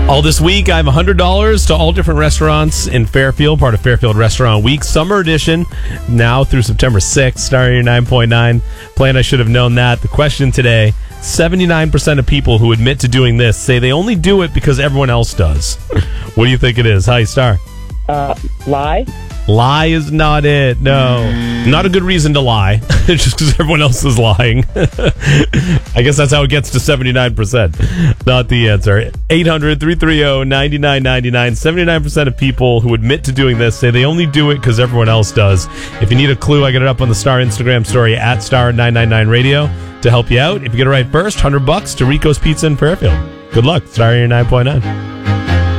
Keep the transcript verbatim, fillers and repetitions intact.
All this week, I have one hundred dollars to all different restaurants in Fairfield, part of Fairfield Restaurant Week, Summer Edition, now through September sixth, Star eighty nine point nine. Plan I should have known that. The question today, seventy-nine percent of people who admit to doing this say they only do it because everyone else does. What do you think it is? Hi, Star. Uh, lie? Lie is not it. No. Not a good reason to lie. Just because everyone else is lying. I guess that's how it gets to seventy-nine percent. Not the answer. eight hundred, three three zero, nine nine nine nine. seventy-nine percent of people who admit to doing this say they only do it because everyone else does. If you need a clue, I got it up on the Star Instagram story at Star nine nine nine Radio to help you out. If you get it right first, one hundred bucks to Rico's Pizza in Fairfield. Good luck. Star eighty nine point nine.